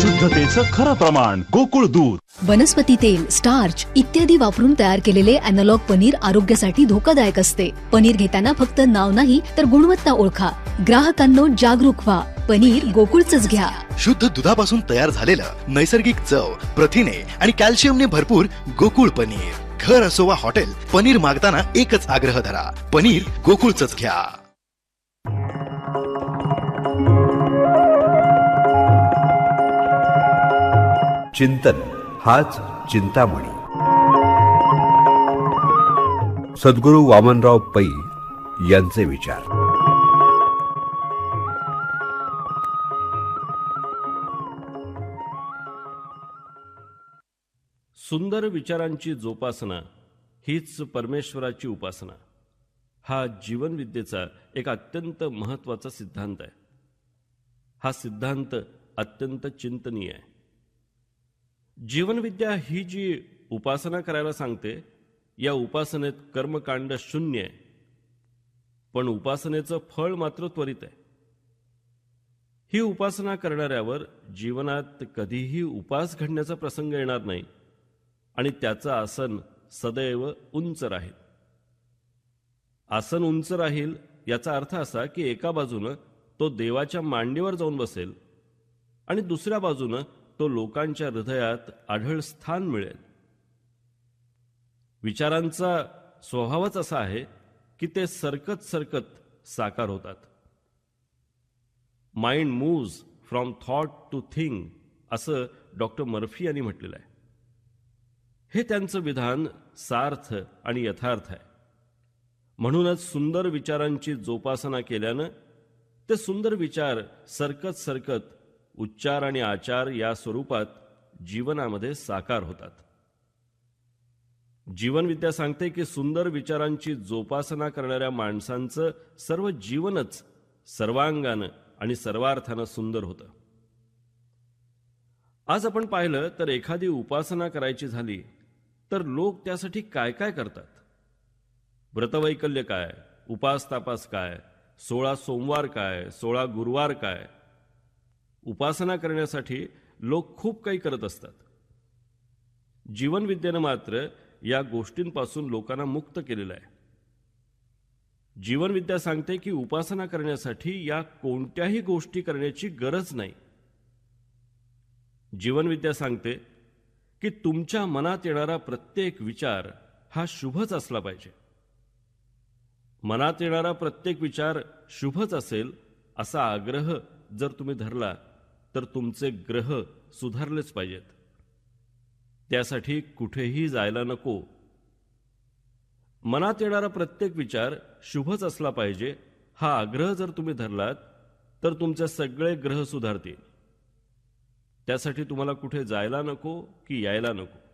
शुद्धतेचं खरं प्रमाण गोकुळ दूध. वनस्पती तेल, स्टार्च इत्यादी वापरून तयार केलेले अॅनालॉग पनीर आरोग्यासाठी धोकादायक असते. पनीर घेताना फक्त नाव नाही तर गुणवत्ता ओळखा. ग्राहकांनो जागरूक व्हा. पनीर गोकुळचंच घ्या. शुद्ध दुधापासून तयार झालेलं नैसर्गिक चव, प्रथिने आणि कॅल्शियमने भरपूर गोकुळ पनीर. घर असो वा हॉटेल, पनीर मागताना एकच आग्रह धरा, पनीर गोकुळचंच घ्या. चिंतन हाच चिंतामणी. सद्गुरू वामनराव पै यांचे विचार. सुंदर विचारांची जोपासना हीच परमेश्वराची उपासना. हा जीवनविद्येचा एक अत्यंत महत्त्वाचा सिद्धांत आहे. हा सिद्धांत अत्यंत चिंतनीय आहे. जीवनविद्या ही जी उपासना करायला सांगते, या उपासनेत कर्मकांड शून्य आहे, पण उपासनेचं फळ मात्र त्वरित आहे. ही उपासना करणाऱ्यावर जीवनात कधीही उपास घडण्याचा प्रसंग येणार नाही आणि त्याचं आसन सदैव उंच राहील. आसन उंच राहील याचा अर्थ असा की एका बाजूनं तो देवाच्या मांडीवर जाऊन बसेल आणि दुसऱ्या बाजूनं तो लोकांच्या हृदयात आढळ स्थान मिळेल. विचारांचा स्वभावच असा आहे की ते सरकत सरकत साकार होतात. Mind moves from thought to thing असं डॉक्टर मर्फी यांनी म्हटलेलं आहे. हे त्यांचं विधान सार्थ आणि यथार्थ आहे. म्हणूनच सुंदर विचारांची जोपासना केल्यानं ते सुंदर विचार सरकत सरकत उच्चार आणि आचार या स्वरूपात जीवनामध्ये साकार होतात. जीवनविद्या सांगते की सुंदर विचारांची जोपासना करणाऱ्या माणसांचं सर्व जीवनच सर्वांगानं आणि सर्वार्थानं सुंदर होतं. आज आपण पाहिलं तर एखादी उपासना करायची झाली तर लोक त्यासाठी काय काय करतात. व्रतवैकल्य काय, उपास तापास काय, 16 सोमवार काय, 16 गुरुवार काय. उपासना करण्यासाठी लोक खूप काही करत असतात. जीवनविद्येनं मात्र या गोष्टींपासून लोकांना मुक्त केलेलं आहे. जीवनविद्या सांगते की उपासना करण्यासाठी या कोणत्याही गोष्टी करण्याची गरज नाही. जीवनविद्या सांगते की तुमच्या मनात येणारा प्रत्येक विचार हा शुभच असला पाहिजे. मनात येणारा प्रत्येक विचार शुभच असेल असा आग्रह जर तुम्ही धरला तर तुमचे ग्रह सुधारलेच पाहिजेत. त्यासाठी कुठेही जायला नको. मनात येणारा प्रत्येक विचार शुभच असला पाहिजे हा आग्रह जर तुम्ही धरलात तर तुमचे सगळे ग्रह सुधारतील. त्यासाठी तुम्हाला कुठे जायला नको की यायला नको.